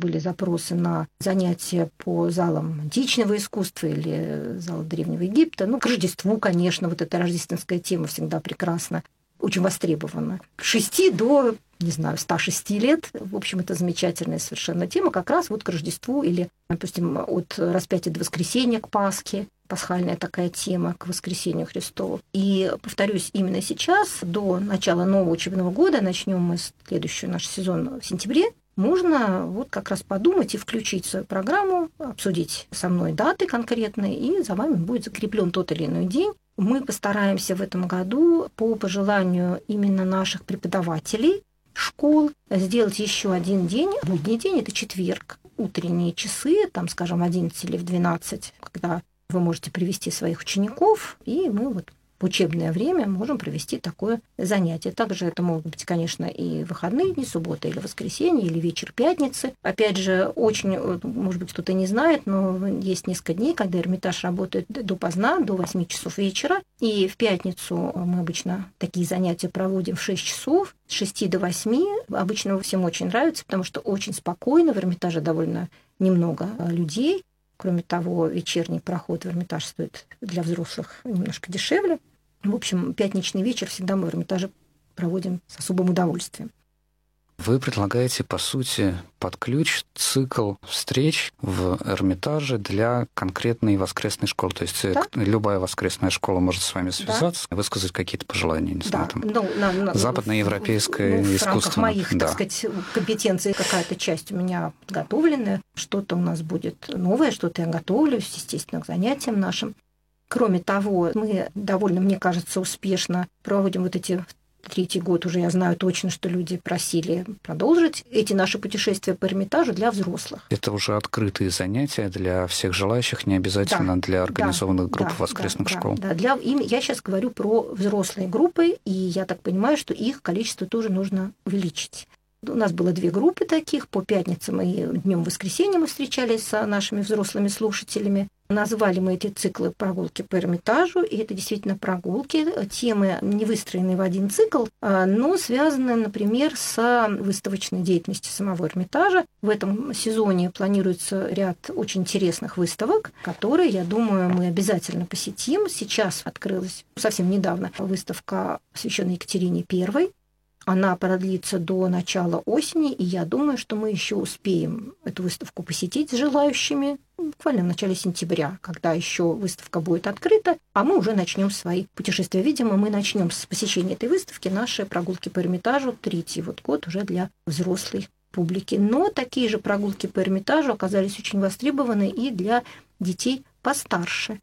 были запросы на занятия по залам античного искусства или залам Древнего Египта. К Рождеству, конечно, вот эта рождественская тема всегда прекрасна, очень востребована. С 6 до, 106 лет. В общем, это замечательная совершенно тема, как раз вот к Рождеству или, допустим, от распятия до воскресения к Пасхе. Пасхальная такая тема к воскресению Христову. И, повторюсь, именно сейчас, до начала нового учебного года, начнем мы следующий наш сезон в сентябре, можно вот как раз подумать и включить в свою программу, обсудить со мной даты конкретные, и за вами будет закреплен тот или иной день. Мы постараемся в этом году по пожеланию именно наших преподавателей школ сделать еще один день, будний день, это четверг, утренние часы, там, скажем, 11 или в 12, когда вы можете привести своих учеников, и мы вот в учебное время можем провести такое занятие. Также это могут быть, конечно, и выходные дни, суббота или воскресенье, или вечер пятницы. Опять же, очень, может быть, кто-то не знает, но есть несколько дней, когда Эрмитаж работает допоздна, до 8 часов вечера. И в пятницу мы обычно такие занятия проводим в 6 часов, с 6 до 8. Обычно всем очень нравится, потому что очень спокойно, в Эрмитаже довольно немного людей. Кроме того, вечерний проход в Эрмитаж стоит для взрослых немножко дешевле. В общем, пятничный вечер всегда мы в Эрмитаже проводим с особым удовольствием. Вы предлагаете, по сути, под ключ цикл встреч в Эрмитаже для конкретной воскресной школы. То есть любая воскресная школа может с вами связаться, высказать какие-то пожелания, не знаю, там, западноевропейское искусство. В рамках моих, так сказать, компетенций какая-то часть у меня подготовлена, что-то у нас будет новое, что-то я готовлюсь, естественно, к занятиям нашим. Кроме того, мы довольно, мне кажется, успешно проводим вот эти... Третий год уже я знаю точно, что люди просили продолжить эти наши путешествия по Эрмитажу для взрослых. Это уже открытые занятия для всех желающих, не обязательно для организованных групп воскресных школ. Я сейчас говорю про взрослые группы, и я так понимаю, что их количество тоже нужно увеличить. У нас было 2 группы таких. По пятницам и днем воскресенья мы встречались с нашими взрослыми слушателями. Назвали мы эти циклы «Прогулки по Эрмитажу», и это действительно прогулки. Темы не выстроены в один цикл, но связаны, например, с выставочной деятельностью самого Эрмитажа. В этом сезоне планируется ряд очень интересных выставок, которые, я думаю, мы обязательно посетим. Сейчас открылась совсем недавно выставка, посвященная Екатерине I. Она продлится до начала осени, и я думаю, что мы еще успеем эту выставку посетить с желающими буквально в начале сентября, когда еще выставка будет открыта, а мы уже начнем свои путешествия. Видимо, мы начнем с посещения этой выставки наши прогулки по Эрмитажу, 3-й год уже для взрослой публики. Но такие же прогулки по Эрмитажу оказались очень востребованы и для детей постарше.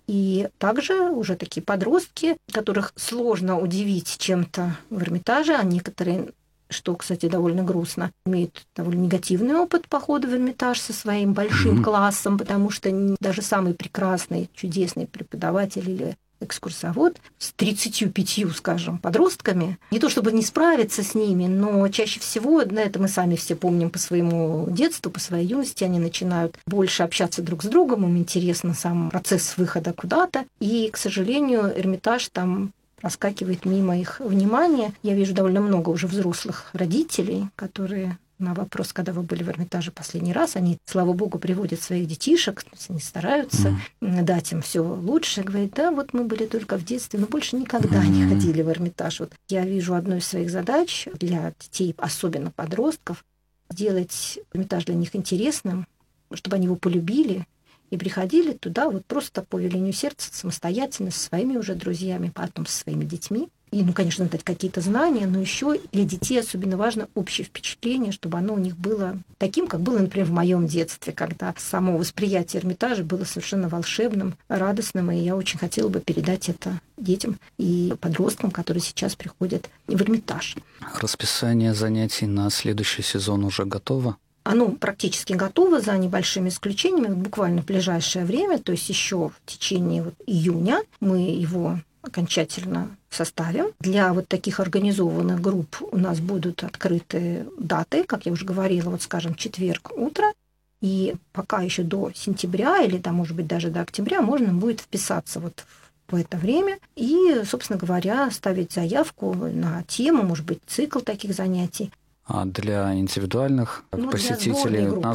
И также уже такие подростки, которых сложно удивить чем-то в Эрмитаже, а некоторые, что, кстати, довольно грустно, имеют довольно негативный опыт похода в Эрмитаж со своим большим классом, потому что даже самый прекрасный, чудесный преподаватель или экскурсовод с 35, скажем, подростками, не то чтобы не справиться с ними, но чаще всего, это мы сами все помним по своему детству, по своей юности, они начинают больше общаться друг с другом, им интересно сам процесс выхода куда-то, и, к сожалению, Эрмитаж там проскакивает мимо их внимания. Я вижу довольно много уже взрослых родителей, которые на вопрос, когда вы были в Эрмитаже последний раз, они, слава богу, приводят своих детишек, они стараются дать им все лучше. Говорят, да, вот мы были только в детстве, но больше никогда не ходили в Эрмитаж. Вот я вижу одну из своих задач для детей, особенно подростков, сделать Эрмитаж для них интересным, чтобы они его полюбили и приходили туда вот просто по велению сердца, самостоятельно, со своими уже друзьями, потом со своими детьми. И, конечно, дать какие-то знания, но еще для детей особенно важно общее впечатление, чтобы оно у них было таким, как было, например, в моем детстве, когда само восприятие Эрмитажа было совершенно волшебным, радостным, и я очень хотела бы передать это детям и подросткам, которые сейчас приходят в Эрмитаж. Расписание занятий на следующий сезон уже готово? Оно практически готово, за небольшими исключениями, буквально в ближайшее время, то есть еще в течение июня мы его окончательно составим. Для таких организованных групп у нас будут открыты даты, как я уже говорила, скажем, четверг утро, и пока еще до сентября или, может быть, даже до октября можно будет вписаться в это время и, собственно говоря, ставить заявку на тему, может быть, цикл таких занятий. А для индивидуальных посетителей